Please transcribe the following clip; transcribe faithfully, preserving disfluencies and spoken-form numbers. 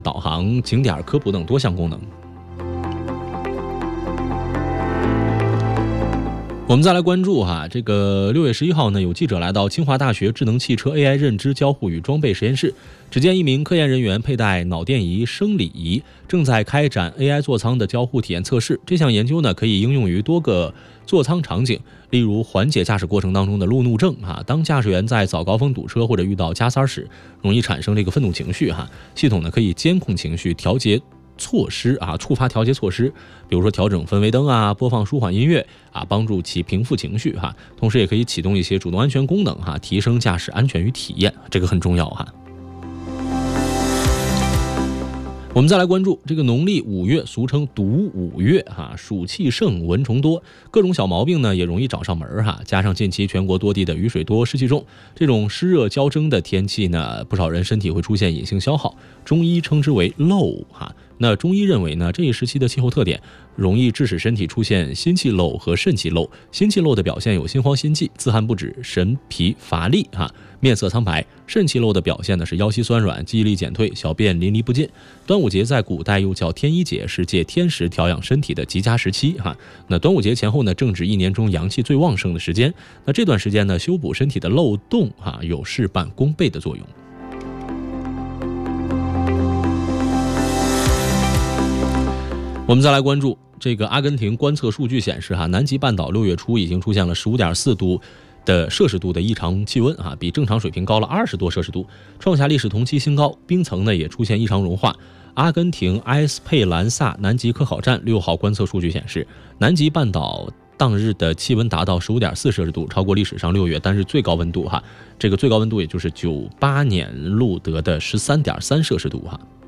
导航、景点科普等多项功能。我们再来关注哈，这个六月十一号呢，有记者来到清华大学智能汽车 A I 认知交互与装备实验室，只见一名科研人员佩戴脑电仪、生理仪，正在开展 A I 座舱的交互体验测试。这项研究呢，可以应用于多个座舱场景，例如缓解驾驶过程当中的路怒症哈。当驾驶员在早高峰堵车或者遇到加塞时，容易产生这个愤怒情绪哈，系统呢可以监控情绪，调节措施啊，触发调节措施，比如说调整氛围灯啊，播放舒缓音乐啊，帮助其平复情绪哈。同时也可以启动一些主动安全功能哈，提升驾驶安全与体验，这个很重要哈。我们再来关注这个农历五月，俗称毒五月哈，暑气盛，蚊虫多，各种小毛病呢也容易找上门哈。加上近期全国多地的雨水多、湿气重，这种湿热交蒸的天气呢，不少人身体会出现隐性消耗，中医称之为漏哈。那中医认为呢，这一时期的气候特点容易致使身体出现心气漏和肾气漏。心气漏的表现有心慌心悸、自汗不止、神疲乏力哈，面色苍白；肾气漏的表现呢是腰膝酸软、记忆力减退、小便淋漓不尽。端午节在古代又叫天一节，是借天时调养身体的极佳时期哈。那端午节前后呢，正值一年中阳气最旺盛的时间。那这段时间呢，修补身体的漏洞哈，有事半功倍的作用。我们再来关注这个阿根廷观测数据显示哈，南极半岛六月初已经出现了 十五点四度的摄氏度的异常气温啊，比正常水平高了二十多摄氏度，创下历史同期新高。冰层呢也出现异常融化。阿根廷埃斯佩兰萨南极科考站六号观测数据显示，南极半岛当日的气温达到 十五点四摄氏度，超过历史上六月单日最高温度哈。这个最高温度也就是九八年录得的 十三点三摄氏度哈。